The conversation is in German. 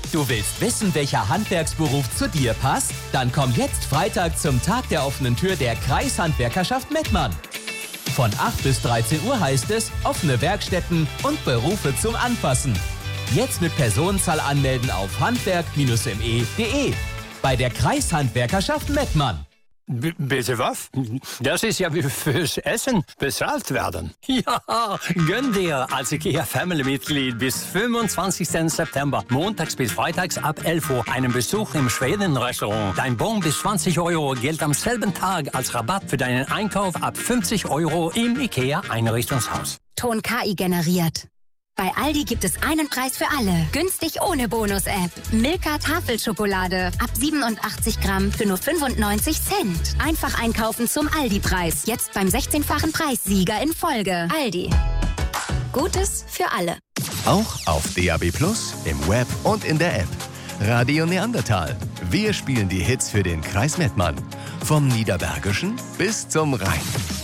Du willst wissen, welcher Handwerksberuf zu dir passt? Dann komm jetzt Freitag zum Tag der offenen Tür der Kreishandwerkerschaft Mettmann. Von 8 bis 13 Uhr heißt es offene Werkstätten und Berufe zum Anfassen. Jetzt mit Personenzahl anmelden auf handwerk-me.de. Bei der Kreishandwerkerschaft Mettmann. Bitte was? Das ist ja wie fürs Essen bezahlt werden. Ja, gönn dir als IKEA-Family-Mitglied bis 25. September, montags bis freitags ab 11 Uhr, einen Besuch im Schweden-Restaurant. Dein Bon bis 20 € gilt am selben Tag als Rabatt für deinen Einkauf ab 50 € im IKEA-Einrichtungshaus. Ton KI generiert. Bei Aldi gibt es einen Preis für alle. Günstig ohne Bonus-App. Milka Tafelschokolade ab 87 Gramm für nur 95 Cent. Einfach einkaufen zum Aldi-Preis. Jetzt beim 16-fachen Preissieger in Folge. Aldi. Gutes für alle. Auch auf DAB+, im Web und in der App. Radio Neandertal. Wir spielen die Hits für den Kreis Mettmann. Vom Niederbergischen bis zum Rhein.